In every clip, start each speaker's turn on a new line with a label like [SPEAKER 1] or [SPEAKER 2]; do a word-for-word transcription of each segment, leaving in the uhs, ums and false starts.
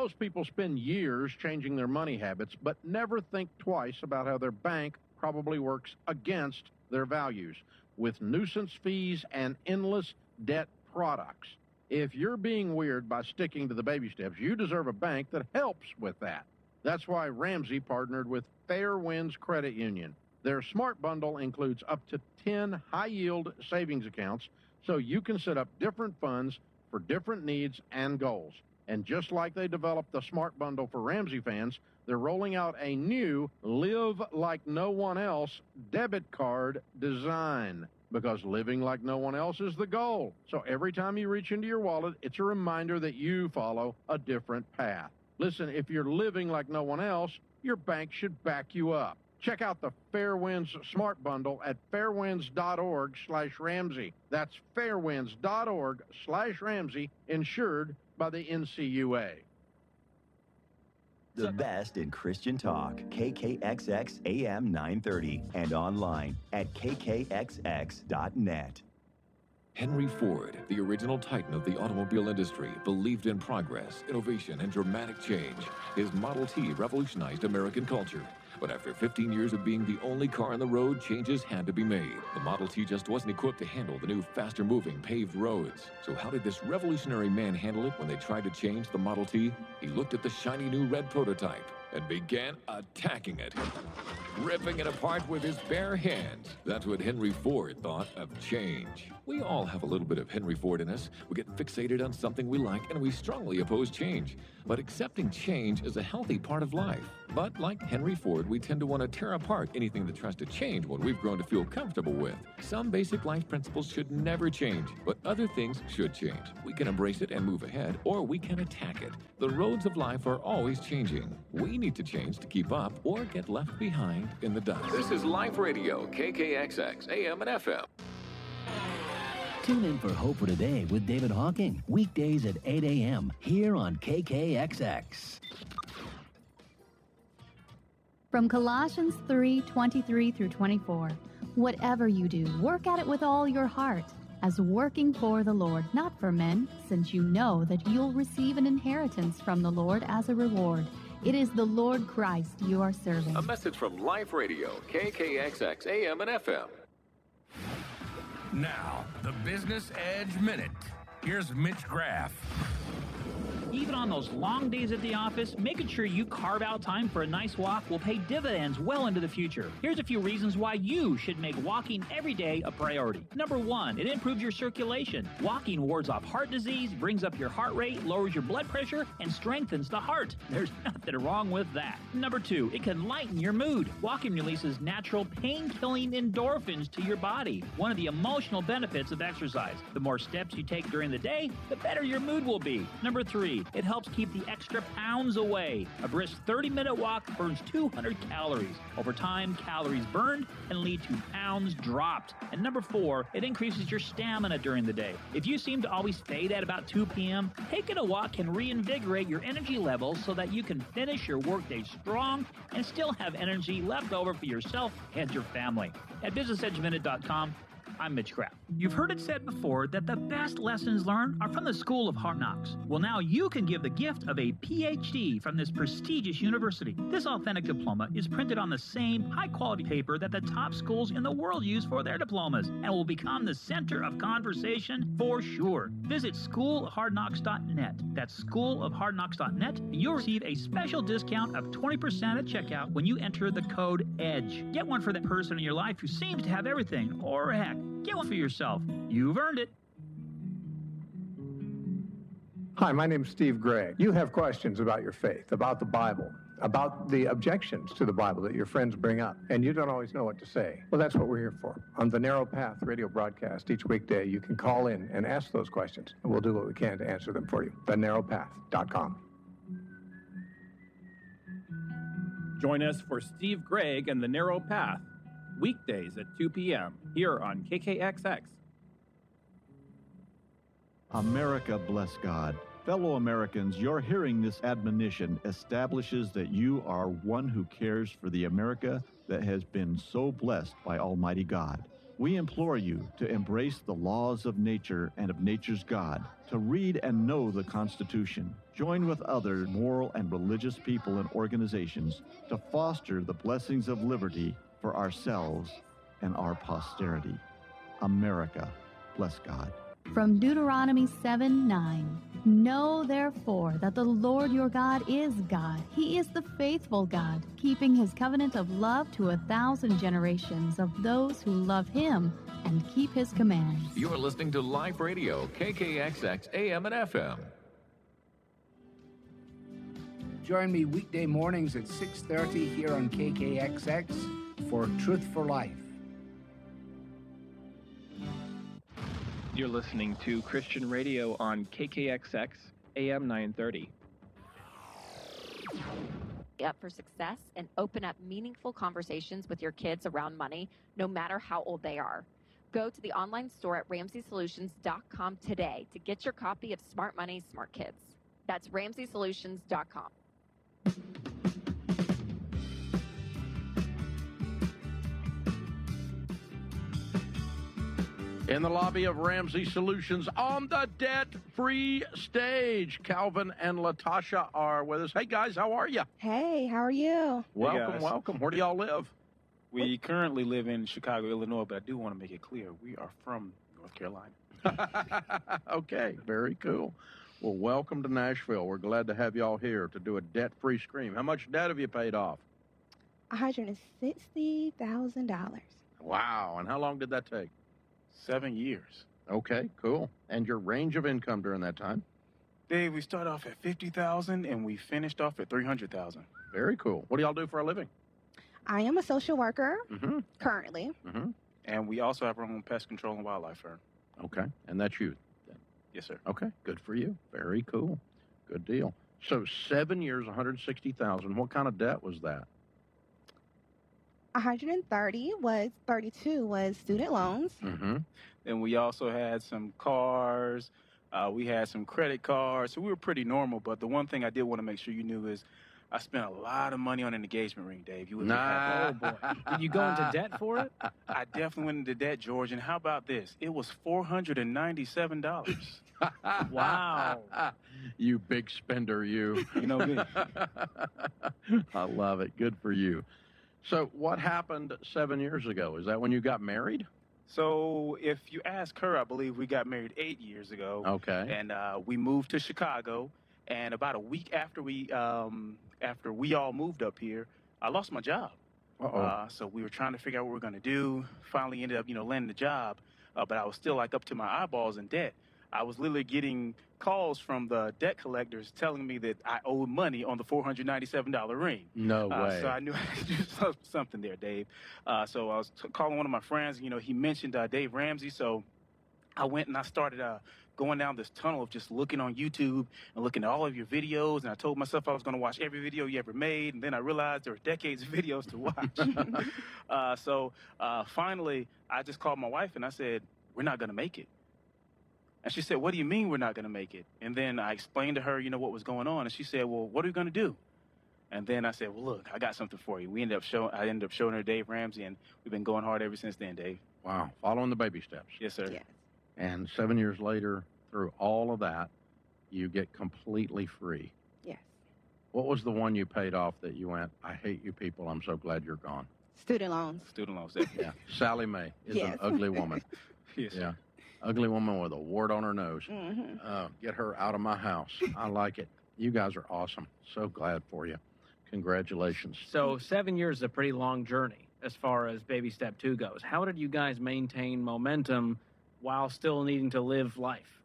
[SPEAKER 1] Most people spend years changing their money habits, but never think twice about how their bank probably works against their values with nuisance fees and endless debt products. If you're being weird by sticking to the baby steps, you deserve a bank that helps with that. That's why Ramsey partnered with Fairwinds Credit Union. Their Smart Bundle includes up to ten high-yield savings accounts, so you can set up different funds for different needs and goals. And just like they developed the Smart Bundle for Ramsey fans, they're rolling out a new Live Like No One Else debit card design, because living like no one else is the goal. So every time you reach into your wallet, it's a reminder that you follow a different path. Listen, if you're living like no one else, your bank should back you up. Check out the Fairwinds Smart Bundle at fairwinds.org slash Ramsey. That's fairwinds.org slash Ramsey, insured by the N C U A.
[SPEAKER 2] The best in Christian talk, K K X X A M nine thirty, and online at K K X X dot net.
[SPEAKER 3] Henry Ford, the original titan of the automobile industry, believed in progress, innovation, and dramatic change. His Model T revolutionized American culture. But after fifteen years of being the only car on the road, changes had to be made. The Model T just wasn't equipped to handle the new, faster-moving paved roads. So how did this revolutionary man handle it when they tried to change the Model T? He looked at the shiny new red prototype and began attacking it, ripping it apart with his bare hands. That's what Henry Ford thought of change. We all have a little bit of Henry Ford in us. We get fixated on something we like, and we strongly oppose change. But accepting change is a healthy part of life. But like Henry Ford, we tend to want to tear apart anything that tries to change what we've grown to feel comfortable with. Some basic life principles should never change, but other things should change. We can embrace it and move ahead, or we can attack it. The roads of life are always changing. We need to change to keep up or get left behind in the dust. This is Life Radio, K K X X, A M and F M.
[SPEAKER 4] Tune in for Hope for Today with David Hawking, weekdays at eight a.m. here on K K X X.
[SPEAKER 5] From Colossians three twenty-three through twenty-four, whatever you do, work at it with all your heart, as working for the Lord, not for men, since you know that you'll receive an inheritance from the Lord as a reward. It is the Lord Christ you are serving.
[SPEAKER 3] A message from Life Radio, K K X X, A M and F M.
[SPEAKER 6] Now, the Business Edge Minute. Here's Mitch Graff.
[SPEAKER 7] Even on those long days at the office, making sure you carve out time for a nice walk will pay dividends well into the future. Here's a few reasons why you should make walking every day a priority. Number one, it improves your circulation. Walking wards off heart disease, brings up your heart rate, lowers your blood pressure, and strengthens the heart. There's nothing wrong with that. Number two, it can lighten your mood. Walking releases natural pain-killing endorphins to your body, one of the emotional benefits of exercise. The more steps you take during the day, the better your mood will be. Number three, it helps keep the extra pounds away. A brisk thirty-minute walk burns two hundred calories. Over time, calories burned can lead to pounds dropped. And number four, it increases your stamina during the day. If you seem to always fade at about two p.m., taking a walk can reinvigorate your energy levels so that you can finish your workday strong and still have energy left over for yourself and your family. At business edge minute dot com, I'm Mitch Kraft. You've heard it said before that the best lessons learned are from the School of Hard Knocks. Well, now you can give the gift of a P H D from this prestigious university. This authentic diploma is printed on the same high-quality paper that the top schools in the world use for their diplomas and will become the center of conversation for sure. Visit school of hard knocks dot net. That's school of hard knocks dot net, and you'll receive a special discount of twenty percent at checkout when you enter the code EDGE. Get one for that person in your life who seems to have everything, or heck, get one for yourself. You've earned it.
[SPEAKER 8] Hi, my name's Steve Gregg. You have questions about your faith, about the Bible, about the objections to the Bible that your friends bring up, and you don't always know what to say. Well, that's what we're here for. On the Narrow Path radio broadcast each weekday, you can call in and ask those questions, and we'll do what we can to answer them for you. the narrow path dot com.
[SPEAKER 9] Join us for Steve Gregg and The Narrow Path, weekdays at two p.m. here on K K X X.
[SPEAKER 10] America, bless God. Fellow Americans, your hearing this admonition establishes that you are one who cares for the America that has been so blessed by Almighty God. We implore you to embrace the laws of nature and of nature's God, to read and know the Constitution, join with other moral and religious people and organizations to foster the blessings of liberty for ourselves and our posterity. America, bless God.
[SPEAKER 5] From Deuteronomy seven nine, know therefore that the Lord your God is God. He is the faithful God, keeping his covenant of love to a thousand generations of those who love him and keep his commands.
[SPEAKER 3] You're listening to Live Radio, K K X X A M and F M.
[SPEAKER 11] Join me weekday mornings at six thirty here on K K X X for Truth for Life.
[SPEAKER 9] You're listening to Christian Radio on K K X X A M nine thirty.
[SPEAKER 12] Up for success and open up meaningful conversations with your kids around money, no matter how old they are. Go to the online store at ramsey solutions dot com today to get your copy of Smart Money, Smart Kids. That's ramsey solutions dot com.
[SPEAKER 1] In the lobby of Ramsey Solutions on the debt-free stage, Calvin and Latasha are with us. Hey, guys, how are you?
[SPEAKER 13] Hey, how are you?
[SPEAKER 1] Welcome, welcome. Where do y'all live?
[SPEAKER 9] We currently live in Chicago, Illinois, but I do want to make it clear we are from North Carolina.
[SPEAKER 1] Okay, very cool. Well, welcome to Nashville. We're glad to have y'all here to do a debt-free scream. How much debt have you paid off?
[SPEAKER 13] one hundred sixty thousand dollars.
[SPEAKER 1] Wow, and how long did that take?
[SPEAKER 9] Seven years.
[SPEAKER 1] Okay, cool. And your range of income during that time?
[SPEAKER 9] Dave, we started off at fifty thousand dollars and we finished off at three hundred thousand dollars.
[SPEAKER 1] Very cool. What do y'all do for a living?
[SPEAKER 13] I am a social worker
[SPEAKER 1] mm-hmm.
[SPEAKER 13] currently.
[SPEAKER 1] Mm-hmm.
[SPEAKER 9] And we also have our own pest control and wildlife firm.
[SPEAKER 1] Okay, and that's you?
[SPEAKER 9] Yes, sir.
[SPEAKER 1] Okay, good for you. Very cool. Good deal. So seven years, one hundred sixty thousand dollars. What kind of debt was that?
[SPEAKER 13] one hundred thirty was thirty-two was student loans.
[SPEAKER 1] Mm-hmm.
[SPEAKER 9] And we also had some cars. Uh, we had some credit cards. So we were pretty normal. But the one thing I did want to make sure you knew is I spent a lot of money on an engagement ring, Dave. You would
[SPEAKER 1] nah.
[SPEAKER 9] be happy. Oh, boy. Did you go into debt for it? I definitely went into debt, George. And how about this? It was four hundred ninety-seven dollars.
[SPEAKER 1] Wow. You big spender, you.
[SPEAKER 9] You know me.
[SPEAKER 1] I love it. Good for you. So what happened seven years ago? Is that when you got married?
[SPEAKER 9] So if you ask her, I believe we got married eight years ago.
[SPEAKER 1] Okay.
[SPEAKER 9] And uh, we moved to Chicago. And about a week after we um, after we all moved up here, I lost my job.
[SPEAKER 1] Uh-oh.
[SPEAKER 9] Uh, so we were trying to figure out what we were going to do. Finally ended up, you know, landing the job. Uh, but I was still like up to my eyeballs in debt. I was literally getting calls from the debt collectors telling me that I owed money on the four hundred ninety-seven dollars ring.
[SPEAKER 1] No
[SPEAKER 9] uh,
[SPEAKER 1] way.
[SPEAKER 9] So I knew I had to do something there, Dave. Uh, so I was t- calling one of my friends. You know, he mentioned uh, Dave Ramsey. So I went and I started uh, going down this tunnel of just looking on YouTube and looking at all of your videos. And I told myself I was going to watch every video you ever made. And then I realized there were decades of videos to watch. uh, so uh, finally, I just called my wife and I said, we're not going to make it. And she said, what do you mean we're not going to make it? And then I explained to her, you know, what was going on. And she said, well, what are we going to do? And then I said, well, look, I got something for you. We ended up showing, I ended up showing her Dave Ramsey, and we've been going hard ever since then, Dave.
[SPEAKER 1] Wow. Following the baby steps.
[SPEAKER 9] Yes, sir.
[SPEAKER 13] Yes.
[SPEAKER 1] And seven years later, through all of that, you get completely free.
[SPEAKER 13] Yes.
[SPEAKER 1] What was the one you paid off that you went, I hate you people, I'm so glad you're gone?
[SPEAKER 13] Student loans.
[SPEAKER 9] Student loans.
[SPEAKER 1] Yeah. Sally Mae is
[SPEAKER 13] Yes.
[SPEAKER 1] an ugly woman.
[SPEAKER 9] Yes,
[SPEAKER 1] Yeah.
[SPEAKER 9] sir.
[SPEAKER 1] Ugly woman with a wart on her nose.
[SPEAKER 13] Mm-hmm.
[SPEAKER 1] Uh, get her out of my house. I like it. You guys are awesome. So glad for you. Congratulations.
[SPEAKER 14] So seven years is a pretty long journey as far as baby step two goes. How did you guys maintain momentum while still needing to live life?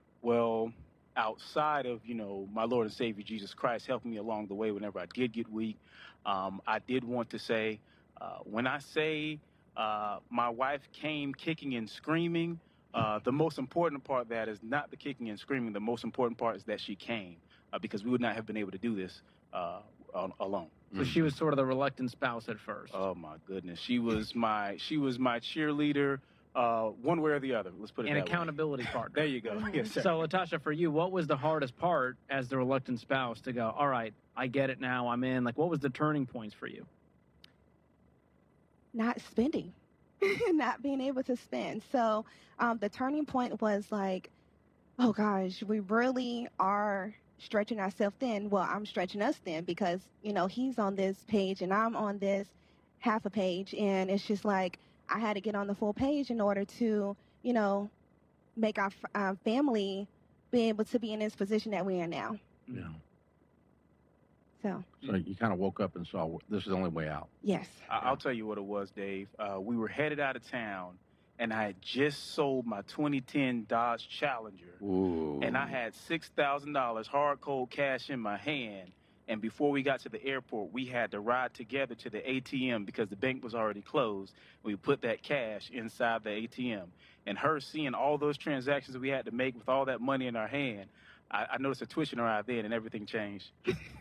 [SPEAKER 9] Well, outside of, you know, my Lord and Savior Jesus Christ helping me along the way whenever I did get weak, um, I did want to say, uh, when I say uh, my wife came kicking and screaming, Uh, the most important part of that is not the kicking and screaming. The most important part is that she came, uh, because we would not have been able to do this uh, on, alone.
[SPEAKER 14] So she was sort of the reluctant spouse at first.
[SPEAKER 9] Oh my goodness, she was my she was my cheerleader, uh, one way or the other. Let's put it
[SPEAKER 14] An
[SPEAKER 9] that way.
[SPEAKER 14] accountability partner.
[SPEAKER 9] There you go. Yes, sir.
[SPEAKER 14] So Latasha, for you, what was the hardest part as the reluctant spouse to go, all right, I get it now, I'm in? Like, what was the turning points for you?
[SPEAKER 13] Not spending. not being able to spend. So um, the turning point was like, oh gosh, we really are stretching ourselves thin. Well, I'm stretching us thin because, you know, he's on this page and I'm on this half a page. And it's just like I had to get on the full page in order to, you know, make our uh, family be able to be in this position that we're in now.
[SPEAKER 1] Yeah.
[SPEAKER 13] So.
[SPEAKER 1] So you kind of woke up and saw this is the only way out.
[SPEAKER 13] Yes.
[SPEAKER 9] I- I'll tell you what it was, Dave. Uh, we were headed out of town, and I had just sold my twenty ten Dodge Challenger.
[SPEAKER 1] Ooh.
[SPEAKER 9] And I had six thousand dollars hard cold cash in my hand. And before we got to the airport, we had to ride together to the A T M because the bank was already closed. We put that cash inside the A T M. And her seeing all those transactions we had to make with all that money in our hand, I, I noticed a twitch in her eye then, and everything changed.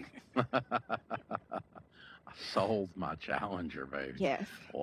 [SPEAKER 1] I sold my Challenger, baby.
[SPEAKER 13] Yes.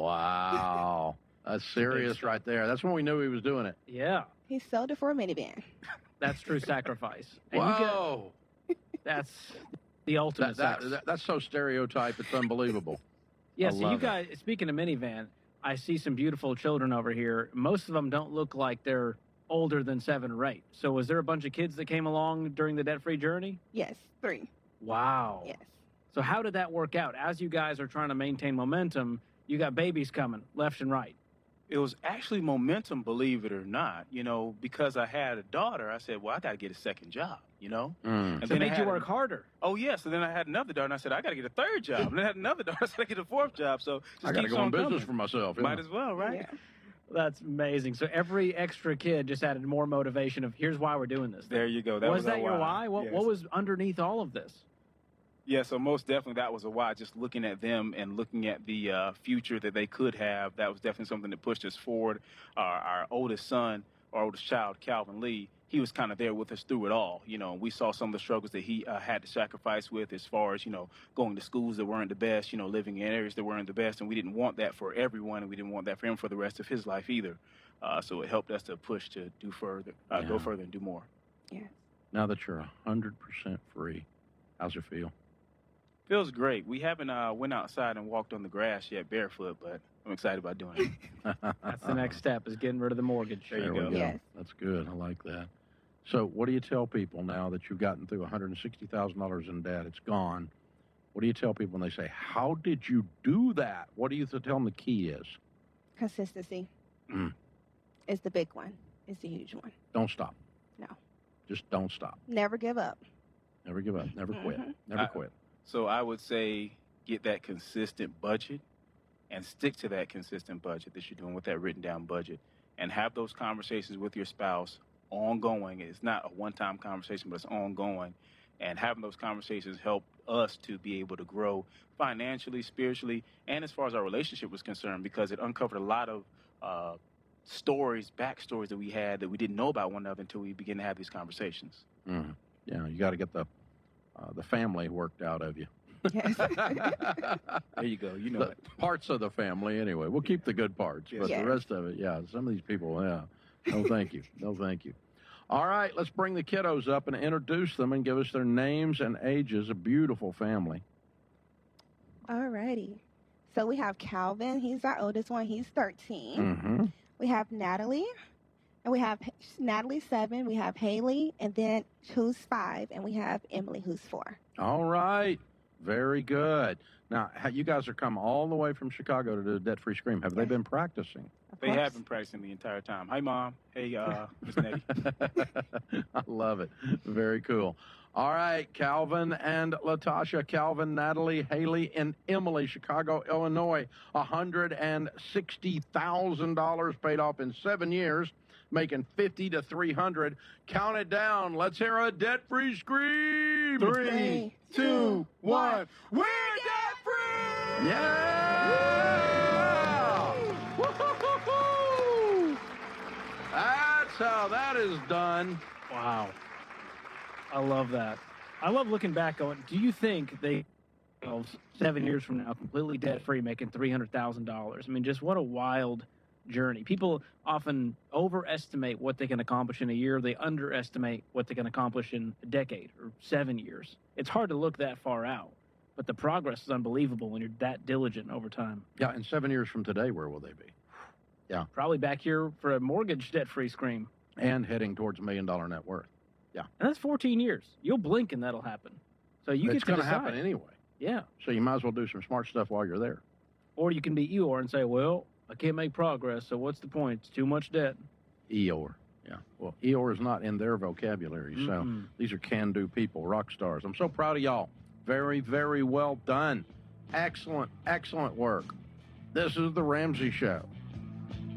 [SPEAKER 1] Wow. That's serious right there. That's when we knew he was doing it.
[SPEAKER 14] Yeah.
[SPEAKER 13] He sold it for a minivan.
[SPEAKER 14] That's true sacrifice. And
[SPEAKER 1] Whoa.
[SPEAKER 14] You get, that's the ultimate
[SPEAKER 1] That, that,
[SPEAKER 14] sac-
[SPEAKER 1] that, that's so stereotyped, it's unbelievable.
[SPEAKER 14] Yeah,
[SPEAKER 1] I
[SPEAKER 14] so you
[SPEAKER 1] love it.
[SPEAKER 14] guys, speaking of minivan, I see some beautiful children over here. Most of them don't look like they're older than seven or eight. So was there a bunch of kids that came along during the debt-free journey?
[SPEAKER 13] Yes, three.
[SPEAKER 14] Wow.
[SPEAKER 13] Yes.
[SPEAKER 14] So how did that work out? As you guys are trying to maintain momentum, you got babies coming left and right.
[SPEAKER 9] It was actually momentum, believe it or not. You know, because I had a daughter, I said, well, I got to get a second job, you know?
[SPEAKER 1] Mm.
[SPEAKER 9] And
[SPEAKER 14] So it
[SPEAKER 9] I
[SPEAKER 14] made you
[SPEAKER 9] had
[SPEAKER 14] work
[SPEAKER 9] a-
[SPEAKER 14] harder.
[SPEAKER 9] Oh, yes. And then I had another daughter, and I said, I got to get a third job. And then I had another daughter, I said, I get a fourth job. So just
[SPEAKER 1] I got to
[SPEAKER 9] keeps
[SPEAKER 1] go in
[SPEAKER 9] on
[SPEAKER 1] business
[SPEAKER 9] coming.
[SPEAKER 1] for myself.
[SPEAKER 9] Might
[SPEAKER 1] yeah.
[SPEAKER 9] as well, right?
[SPEAKER 14] That's amazing. So every extra kid just added more motivation of here's why we're doing this.
[SPEAKER 9] There you go. That
[SPEAKER 14] was,
[SPEAKER 9] was
[SPEAKER 14] that
[SPEAKER 9] our
[SPEAKER 14] your
[SPEAKER 9] why.
[SPEAKER 14] why? What,
[SPEAKER 9] Yes.
[SPEAKER 14] what was underneath all of this?
[SPEAKER 9] Yeah, so most definitely that was a why. Just looking at them and looking at the uh, future that they could have, that was definitely something that pushed us forward. Our, our oldest son, our oldest child, Calvin Lee, he was kind of there with us through it all. You know, we saw some of the struggles that he uh, had to sacrifice with as far as, you know, going to schools that weren't the best, you know, living in areas that weren't the best. And we didn't want that for everyone, and we didn't want that for him for the rest of his life either. Uh, so it helped us to push to do further, uh,
[SPEAKER 1] Yeah.
[SPEAKER 9] go further and do more.
[SPEAKER 13] Yeah.
[SPEAKER 1] Now that you're one hundred percent free, how's it feel?
[SPEAKER 9] Feels great. We haven't uh, went outside and walked on the grass yet barefoot, but I'm excited about doing it.
[SPEAKER 14] That's the next step is getting rid of the mortgage.
[SPEAKER 9] There you
[SPEAKER 1] There
[SPEAKER 9] go.
[SPEAKER 1] we go.
[SPEAKER 13] Yes.
[SPEAKER 1] That's good. I like that. So what do you tell people now that you've gotten through one hundred sixty thousand dollars in debt? It's gone. What do you tell people when they say, how did you do that? What do you th- tell them the key is?
[SPEAKER 13] Consistency
[SPEAKER 1] Mm.
[SPEAKER 13] is the big one. It's the huge one.
[SPEAKER 1] Don't stop.
[SPEAKER 13] No.
[SPEAKER 1] Just don't stop.
[SPEAKER 13] Never give up.
[SPEAKER 1] Never give up. Never quit.
[SPEAKER 13] Mhm.
[SPEAKER 1] Never
[SPEAKER 9] I-
[SPEAKER 1] quit.
[SPEAKER 9] So I would say get that consistent budget and stick to that consistent budget that you're doing with that written down budget and have those conversations with your spouse ongoing. It's not a one-time conversation, but it's ongoing. And having those conversations helped us to be able to grow financially, spiritually, and as far as our relationship was concerned, because it uncovered a lot of uh, stories, backstories that we had that we didn't know about one another until we began to have these conversations.
[SPEAKER 1] Mm. Yeah, you got to get the uh, the family worked out of you.
[SPEAKER 13] Yes.
[SPEAKER 9] There you go. You know
[SPEAKER 1] The
[SPEAKER 9] it.
[SPEAKER 1] parts of the family, anyway. We'll keep the good parts, but
[SPEAKER 13] Yes.
[SPEAKER 1] the rest of it, yeah. Some of these people, yeah. No, thank you. No, thank you. All right, let's bring the kiddos up and introduce them and give us their names and ages. A beautiful family.
[SPEAKER 13] Alrighty. So we have Calvin. He's our oldest one. He's thirteen.
[SPEAKER 1] Mm-hmm.
[SPEAKER 13] We have Natalie. And we have Natalie, seven. We have Haley, and then who's five. And we have Emily, who's four.
[SPEAKER 1] All right. Very good. Now, ha- you guys are coming all the way from Chicago to do Debt Free Scream. Have they been practicing?
[SPEAKER 13] Of
[SPEAKER 9] They
[SPEAKER 13] course.
[SPEAKER 9] have been practicing the entire time. Hi, Mom. Hey, uh, Miss Nettie.
[SPEAKER 1] I love it. Very cool. All right, Calvin and Latasha. Calvin, Natalie, Haley, and Emily, Chicago, Illinois. one hundred sixty thousand dollars paid off in seven years, making fifty to three hundred. Count it down. Let's hear a debt-free scream.
[SPEAKER 13] Three, two, one.
[SPEAKER 1] We're debt-free! Yeah! Woo-hoo-hoo-hoo! That's how that is done.
[SPEAKER 14] Wow. I love that. I love looking back on, do you think they, seven years from now, completely debt-free, making three hundred thousand dollars? I mean, just what a wild journey. People often overestimate what they can accomplish in a year. They underestimate what they can accomplish in a decade or seven years. It's hard to look that far out, but the progress is unbelievable when you're that diligent over time.
[SPEAKER 1] Yeah, and seven years from today, where will they be? Yeah.
[SPEAKER 14] Probably back here for a mortgage debt-free scream.
[SPEAKER 1] And heading towards a million dollar net worth. Yeah.
[SPEAKER 14] And that's fourteen years. You'll blink and that'll happen. So you
[SPEAKER 1] it's
[SPEAKER 14] get to
[SPEAKER 1] going to
[SPEAKER 14] decide.
[SPEAKER 1] happen anyway.
[SPEAKER 14] Yeah.
[SPEAKER 1] So you might as well do some smart stuff while you're there.
[SPEAKER 14] Or you can be Eeyore and say, well, I can't make progress, so what's the point? It's too much debt.
[SPEAKER 1] Eeyore. Yeah. Well, Eeyore is not in their vocabulary. So
[SPEAKER 14] Mm-mm.
[SPEAKER 1] these are can-do people, rock stars. I'm so proud of y'all. Very, very well done. Excellent, excellent work. This is The Ramsey Show.